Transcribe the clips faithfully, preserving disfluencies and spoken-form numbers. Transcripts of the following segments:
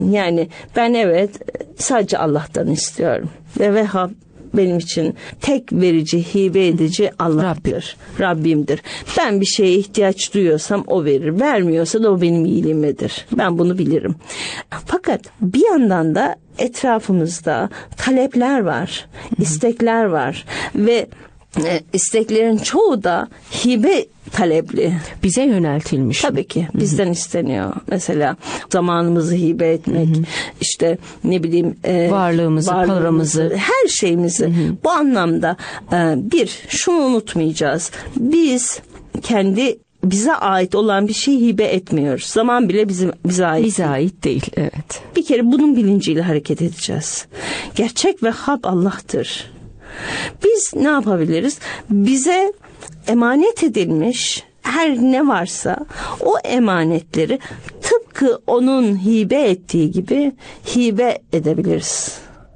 Yani ben evet sadece Allah'tan istiyorum. Ve Vehhab benim için tek verici, hibe edici Allah'tır. Rabbimdir. Ben bir şeye ihtiyaç duyuyorsam o verir. Vermiyorsa da o benim iyiliğimdir. Ben bunu bilirim. Fakat bir yandan da etrafımızda talepler var, istekler var ve e, isteklerin çoğu da hibe talepli. Bize yöneltilmiş. Tabii ki bizden Hı-hı. isteniyor. Mesela zamanımızı hibe etmek, Hı-hı. işte ne bileyim e, varlığımızı, varlığımızı, paramızı, her şeyimizi. Hı-hı. Bu anlamda e, bir şunu unutmayacağız. Biz kendi bize ait olan bir şeyi hibe etmiyoruz. Zaman bile bizim bize ait. Bize değil. ait değil. Evet. Bir kere bunun bilinciyle hareket edeceğiz. Gerçek Vehhab Allah'tır. Biz ne yapabiliriz? Bize emanet edilmiş her ne varsa o emanetleri tıpkı onun hibe ettiği gibi hibe edebiliriz.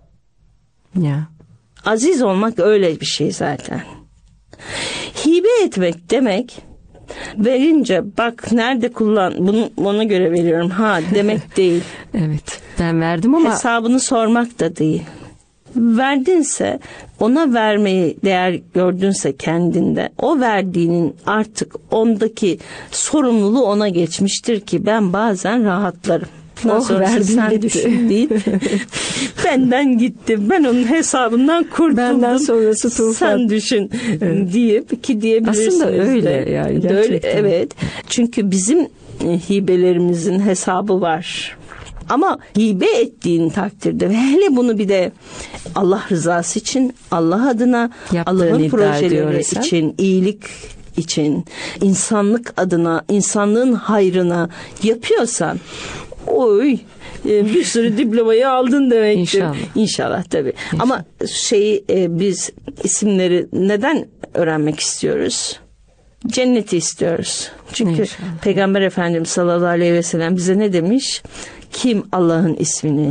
Ya. Aziz olmak öyle bir şey zaten. Hibe etmek demek verince bak nerede kullan bunu ona göre veriyorum ha demek değil. Evet. Ben verdim ama hesabını sormak da değil. Verdinse, ona vermeyi değer gördünse kendinde, o verdiğinin artık ondaki sorumluluğu ona geçmiştir ki ben bazen rahatlarım. Nasıl oh, verdim sen gitti. düşün değil. Benden gitti. Ben onun hesabından kurtuldum. Benden sonrası tufan. Sen düşün evet. deyip ki diyebilirsiniz. Aslında öyle de. yani gerçekten. Öyle, evet. Çünkü bizim hibelerimizin hesabı var. Ama hibe ettiğin takdirde ve hele bunu bir de Allah rızası için, Allah adına, Allah'ın projeleri için, iyilik için, insanlık adına, insanlığın hayrına yapıyorsan, oy bir sürü diplomayı aldın demektir. İnşallah. İnşallah tabii. İnşallah. Ama şeyi biz isimleri neden öğrenmek istiyoruz? Cenneti istiyoruz. Çünkü İnşallah. Peygamber Efendimiz sallallahu aleyhi ve sellem bize ne demiş? Kim Allah'ın ismini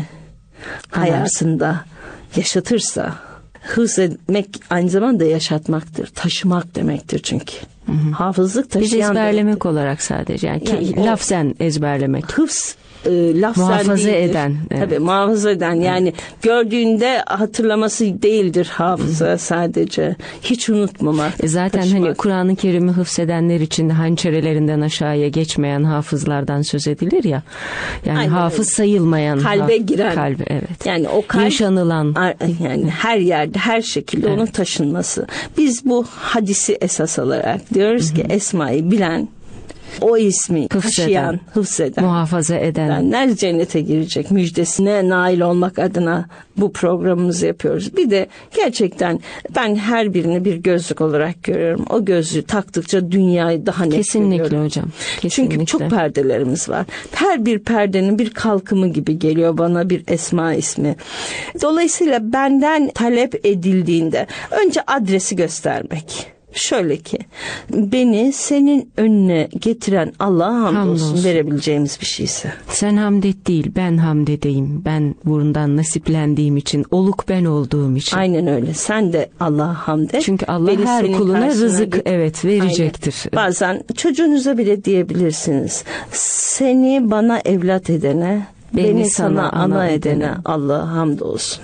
hayatında yaşatırsa, hıfz etmek aynı zamanda yaşatmaktır. Taşımak demektir çünkü. Hı hı. Hafızlık taşıyan. Biz ezberlemek demektir. olarak sadece. Yani, yani lafzen ezberlemek. Hıfz E, laf muhafaza eden. Evet. Tabii muhafaza eden yani evet. gördüğünde hatırlaması değildir hafıza Hı. sadece. Hiç unutmamak. E zaten taşımak. Hani Kur'an-ı Kerim'i hıfzedenler için de hançerelerinden aşağıya geçmeyen hafızlardan söz edilir ya. Yani Aynen hafız öyle. sayılmayan. Kalbe haf- giren. Kalbe evet. Yani o kalp. Yaşanılan. Yani her yerde her şekilde evet. onun taşınması. Biz bu hadisi esas alarak diyoruz Hı-hı. ki Esma'yı bilen o ismi taşıyan, hıfzeden, muhafaza edenler cennete girecek müjdesine nail olmak adına bu programımızı yapıyoruz. Bir de gerçekten ben her birini bir gözlük olarak görüyorum. O gözlüğü taktıkça dünyayı daha net Kesinlikle görüyorum. hocam. Kesinlikle. Çünkü çok perdelerimiz var. Her bir perdenin bir kalkımı gibi geliyor bana bir Esma ismi. Dolayısıyla benden talep edildiğinde önce adresi göstermek. Şöyle ki beni senin önüne getiren Allah'a hamdolsun, hamdolsun verebileceğimiz bir şeyse. Sen hamd et değil ben hamd edeyim. Ben bundan nasiplendiğim için, oluk ben olduğum için. Aynen öyle. Sen de Allah'a hamd et. Çünkü Allah beni her kuluna rızık git. evet verecektir. Aynen. Bazen çocuğunuza bile diyebilirsiniz. Seni bana evlat edene, beni, beni sana, sana ana edene, edene Allah'a hamdolsun.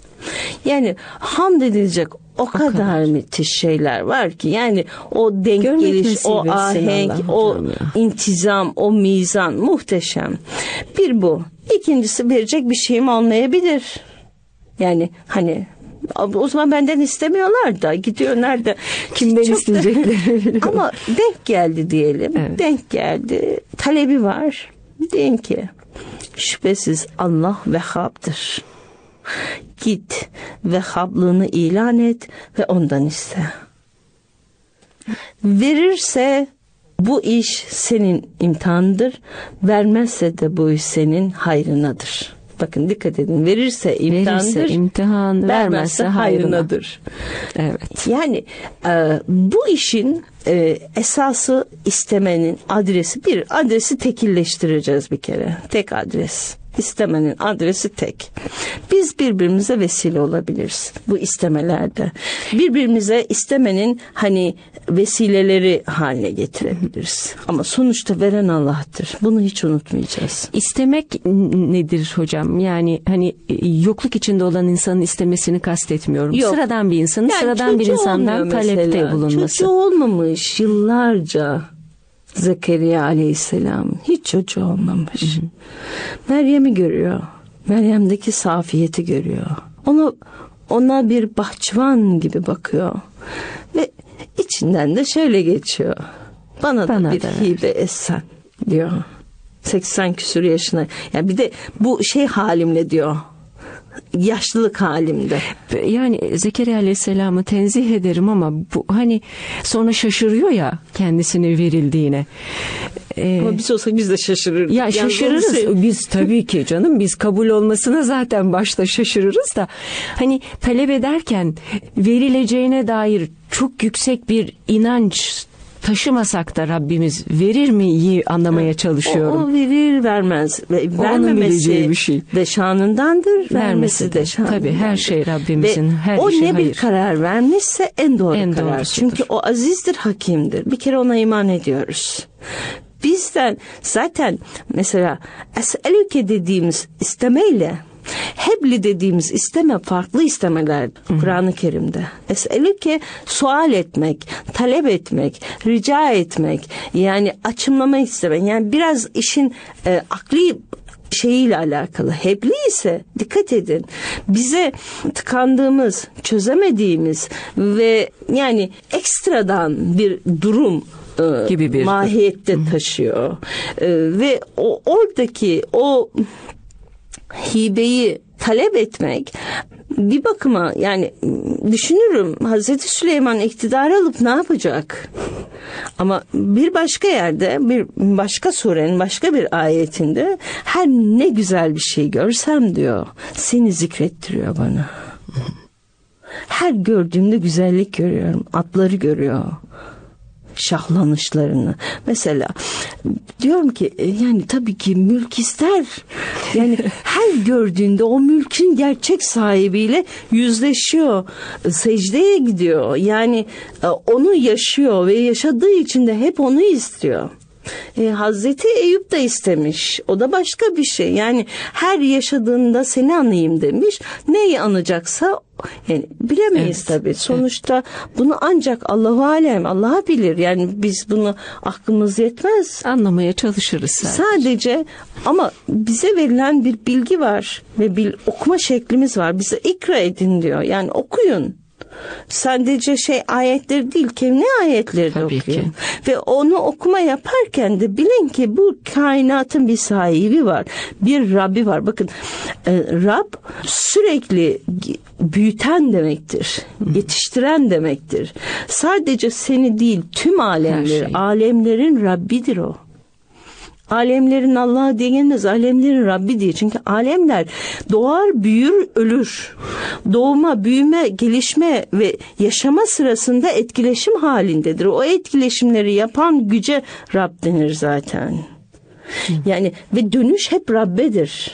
Yani hamd edilecek o, o kadar, kadar müthiş şeyler var ki yani o denk Görmek geliş, o ahenk, o intizam, o mizan muhteşem. Bir bu. İkincisi verecek bir şeyim olmayabilir. Yani hani o zaman benden istemiyorlar da gidiyor nerede? Kimden isteyecekler? Ama denk geldi diyelim. Evet. Denk geldi. Talebi var. Deyin ki şüphesiz Allah Vehhab'dır. Git Vehhablığını ilan et ve ondan iste. Verirse bu iş senin imtihanıdır. Vermezse de bu iş senin hayrınadır. Bakın dikkat edin. Verirse imtihandır. Verirse imtihan, vermezse hayrınadır. Evet. Yani e, bu işin e, esası istemenin adresi bir. Adresi tekilleştireceğiz bir kere. Tek adres. İstemenin adresi tek. Biz birbirimize vesile olabiliriz bu istemelerde. Birbirimize istemenin hani vesileleri haline getirebiliriz. Ama sonuçta veren Allah'tır. Bunu hiç unutmayacağız. İstemek nedir hocam? Yani hani yokluk içinde olan insanın istemesini kastetmiyorum. Yok. Sıradan bir insanın Yani sıradan bir insandan talepte mesela. bulunması. Çocuğu olmamış yıllarca Zekeriya Aleyhisselam. Hiç çocuğu olmamış. Hı hı. Meryem'i görüyor. Meryem'deki safiyeti görüyor. Ona, ona bir bahçıvan gibi bakıyor. Ve içinden de şöyle geçiyor. Bana, Bana da bir da hibe etsen diyor. seksen küsur yaşına. Yani bir de bu şey halimle diyor. Yaşlılık halimde. Yani Zekeriya Aleyhisselam'ı tenzih ederim ama bu hani sonra şaşırıyor ya kendisine verildiğine. Ee, ama biz olsak biz de şaşırırız. Ya şaşırırız. Şey... Biz tabii ki canım biz kabul olmasına zaten başta şaşırırız da hani talep ederken verileceğine dair çok yüksek bir inanç taşımasak da Rabbimiz verir miyi anlamaya çalışıyorum. O, o verir vermez. Vermemesi bir şey. de şanındandır. Vermesi, vermesi de şanındandır. Tabii her şey Rabbimizin. Ve her o işi ne hayır. bir karar vermişse en doğru en karar. Doğrusudur. Çünkü o azizdir, hakimdir. Bir kere ona iman ediyoruz. Bizden zaten mesela es'elüke dediğimiz istemeyle hebli dediğimiz isteme farklı istemeler Kur'an-ı Kerim'de. Es'elüke sual etmek, talep etmek, rica etmek, yani açımlama istemek. Yani biraz işin e, akli şeyiyle alakalı. Hebli ise dikkat edin. Bize tıkandığımız, çözemediğimiz ve yani ekstradan bir durum gibi bir mahiyette taşıyor. E, ve o oradaki o hibeyi talep etmek bir bakıma yani düşünürüm Hazreti Süleyman iktidar alıp ne yapacak? Ama bir başka yerde bir başka surenin başka bir ayetinde her ne güzel bir şey görsem diyor seni zikrettiriyor bana. Her gördüğümde güzellik görüyorum. Atları görüyor. Şahlanışlarını. Mesela diyorum ki yani tabii ki mülk ister. Yani her gördüğünde o mülkün gerçek sahibiyle yüzleşiyor. Secdeye gidiyor. Yani onu yaşıyor ve yaşadığı için de hep onu istiyor. E, Hazreti Eyüp da istemiş. O da başka bir şey. Yani her yaşadığında seni anayım demiş. Neyi anacaksa yani bilemeyiz evet, tabii. Sonuçta evet. Bunu ancak Allahu alem, Allah bilir. Yani biz bunu aklımız yetmez. Anlamaya çalışırız sadece. Sadece ama bize verilen bir bilgi var ve bir okuma şeklimiz var. Bize ikra edin diyor. Yani okuyun. Sadece şey ayetleri değil, kevni ayetleri de okuyun. Ki. Ve onu okuma yaparken de bilin ki bu kainatın bir sahibi var. Bir Rabbi var. Bakın e, Rab sürekli büyüten demektir. Hı. Yetiştiren demektir. Sadece seni değil tüm alemleri, şey. Alemlerin Rabbidir o. Alemlerin Allah'ı diye gelmez, alemlerin Rabbi diye. Çünkü alemler doğar, büyür, ölür. Doğuma, büyüme, gelişme ve yaşama sırasında etkileşim halindedir. O etkileşimleri yapan güce Rab denir zaten. Yani ve dönüş hep Rabbedir.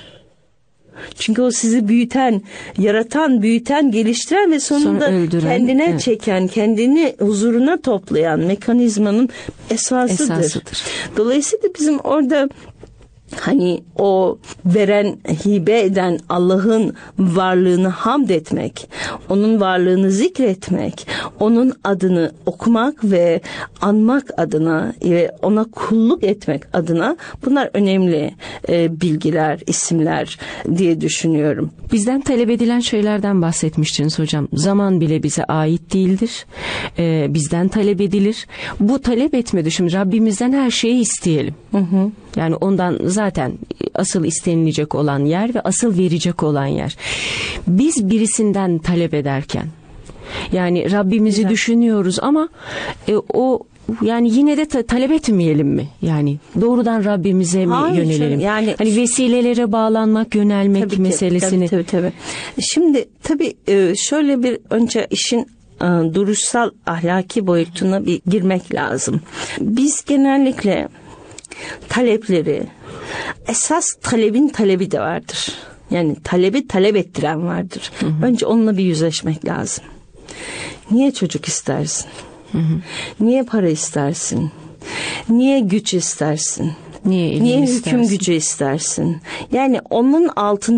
Çünkü o sizi büyüten, yaratan, büyüten, geliştiren ve sonunda Sonra öldüren, kendine evet. çeken, kendini huzuruna toplayan mekanizmanın esasıdır. esasıdır. Dolayısıyla bizim orada hani o veren, hibe eden Allah'ın varlığını hamd etmek, onun varlığını zikretmek, onun adını okumak ve anmak adına ve ona kulluk etmek adına bunlar önemli e, bilgiler, isimler diye düşünüyorum. Bizden talep edilen şeylerden bahsetmiştiniz hocam. Zaman bile bize ait değildir. Ee, bizden talep edilir. Bu talep etme düşün. Rabbimizden her şeyi isteyelim. Hı hı. Yani ondan zaten asıl istenilecek olan yer ve asıl verecek olan yer. Biz birisinden talep ederken yani Rabbimizi Güzel. düşünüyoruz ama e, o yani yine de ta- talep etmeyelim mi? Yani doğrudan Rabbimize mi Hayır, yönelelim? Yani hani vesilelere bağlanmak, yönelmek tabii meselesini. Ki, tabii, tabii, tabii. Şimdi tabii şöyle bir önce işin duruşsal ahlaki boyutuna bir girmek lazım. Biz genellikle talepleri Esas talebin talebi de vardır. Yani talebi talep ettiren vardır. Hı hı. Önce onunla bir yüzleşmek lazım. Niye çocuk istersin? Hı hı. Niye para istersin? Niye güç istersin? Niye, Niye hüküm istersin? gücü istersin? Yani onun altında